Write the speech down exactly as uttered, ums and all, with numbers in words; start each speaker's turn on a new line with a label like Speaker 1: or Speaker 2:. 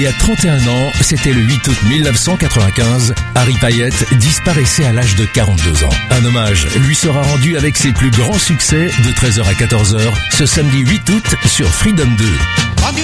Speaker 1: y a trente et un ans, c'était le huit août mille neuf cent quatre-vingt-quinze, Harry Payette disparaissait à l'âge de quarante-deux ans. Un hommage lui sera rendu avec ses plus grands succès de treize heures à quatorze heures ce samedi huit août sur Freedom deux.